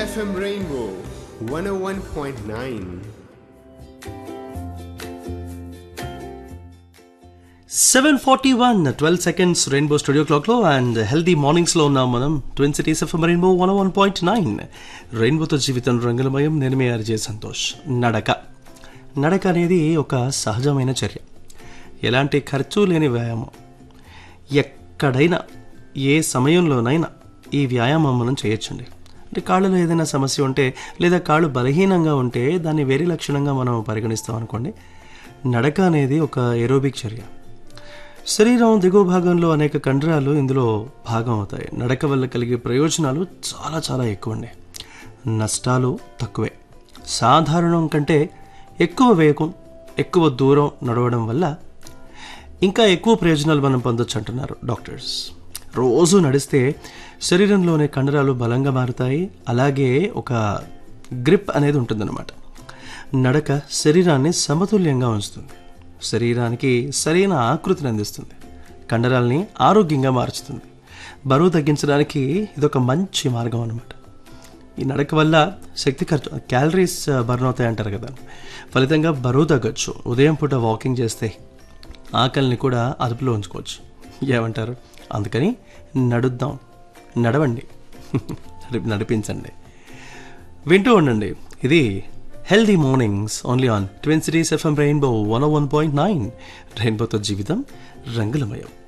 FM Rainbow 101.9. 7:41 12 seconds rainbow studio క్లాక్లో and healthy మార్నింగ్స్లో ఉన్నాం మనం ట్విన్ సిటీస్ ఎఫ్ఎం రెయిన్బో 101.9 రెయిన్బోతో జీవితం రంగులమయం. నేను మీ ఆర్జే సంతోష్. నడక అనేది ఒక సహజమైన చర్య, ఎలాంటి ఖర్చు లేని వ్యాయామం. ఎక్కడైనా ఏ సమయంలోనైనా ఈ వ్యాయామం మనం చేయొచ్చండి. అంటే కాళ్ళలో ఏదైనా సమస్య ఉంటే లేదా కాళ్ళు బలహీనంగా ఉంటే దాన్ని వేరే లక్షణంగా మనం పరిగణిస్తాం అనుకోండి. నడక అనేది ఒక ఏరోబిక్ చర్య. శరీరం దిగువ భాగంలో అనేక కండరాలు ఇందులో భాగం అవుతాయి. నడక వల్ల కలిగే ప్రయోజనాలు చాలా చాలా ఎక్కువ అండి. నష్టాలు తక్కువే. సాధారణం కంటే ఎక్కువ వేగం, ఎక్కువ దూరం నడవడం వల్ల ఇంకా ఎక్కువ ప్రయోజనాలు మనం పొందొచ్చు అంటున్నారు డాక్టర్స్. రోజు నడిస్తే శరీరంలోని కండరాలు బలంగా మారుతాయి. అలాగే ఒక గ్రిప్ అనేది ఉంటుందన్నమాట. నడక శరీరాన్ని సమతుల్యంగా ఉంచుతుంది, శరీరానికి సరైన ఆకృతిని అందిస్తుంది, కండరాల్ని ఆరోగ్యంగా మార్చుతుంది. బరువు తగ్గించడానికి ఇదొక మంచి మార్గం అన్నమాట. ఈ నడక వల్ల శక్తి ఖర్చు, క్యాలరీస్ బర్న్ అవుతాయి అంటారు కదా, ఫలితంగా బరువు తగ్గొచ్చు. ఉదయం పూట వాకింగ్ చేస్తే ఆకలిని కూడా అదుపులో ఉంచుకోవచ్చు. ఏమంటారు? అందుకని నడుద్దాం, నడవండి, నడిపించండి, వింటూ ఉండండి. ఇది healthy mornings only on twin cities FM rainbow 101.9. రెయిన్బోతో జీవితం రంగులమయం.